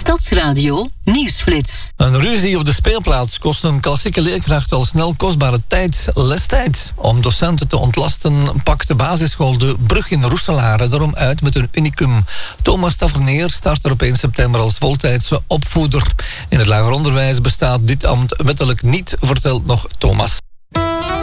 Stadsradio Nieuwsflits. Een ruzie op de speelplaats kost een klassieke leerkracht al snel kostbare lestijd. Om docenten te ontlasten pakt de basisschool De Brug in Roeselare daarom uit met een unicum. Thomas Tavernier start er op 1 september als voltijdse opvoeder. In het lager onderwijs bestaat dit ambt wettelijk niet, vertelt nog Thomas.